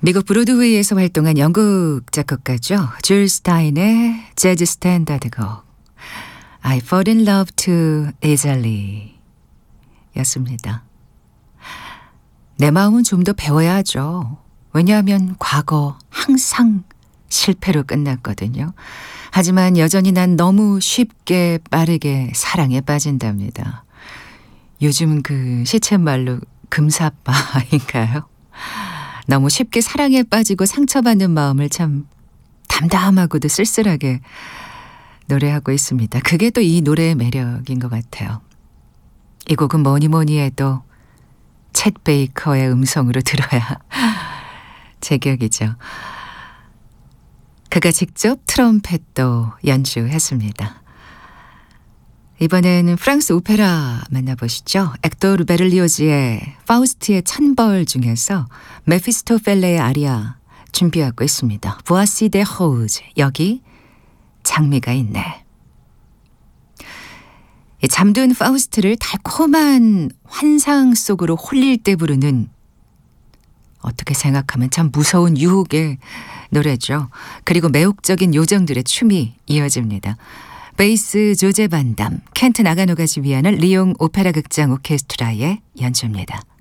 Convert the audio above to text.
미국 브로드웨이에서 활동한 영국 작곡가죠. 줄 스타인의 재즈 스탠다드 곡 I fall in love too easily 였습니다. 내 마음은 좀 더 배워야 하죠. 왜냐하면 과거 항상 실패로 끝났거든요. 하지만 여전히 난 너무 쉽게 빠르게 사랑에 빠진답니다. 요즘 그 시쳇말로 금사빠인가요? 너무 쉽게 사랑에 빠지고 상처받는 마음을 참 담담하고도 쓸쓸하게 노래하고 있습니다. 그게 또 이 노래의 매력인 것 같아요. 이 곡은 뭐니 해도 챗 베이커의 음성으로 들어야 제격이죠. 그가 직접 트럼펫도 연주했습니다. 이번에는 프랑스 오페라 만나보시죠. 엑토르 베를리오즈의 파우스트의 찬벌 중에서 메피스토펠레의 아리아 준비하고 있습니다. 보아시 데 호우즈, 여기 장미가 있네. 잠든 파우스트를 달콤한 환상 속으로 홀릴 때 부르는, 어떻게 생각하면 참 무서운 유혹의 노래죠. 그리고 매혹적인 요정들의 춤이 이어집니다. 베이스 조제 반담, 켄트 나가노가 지휘하는 리옹 오페라 극장 오케스트라의 연주입니다.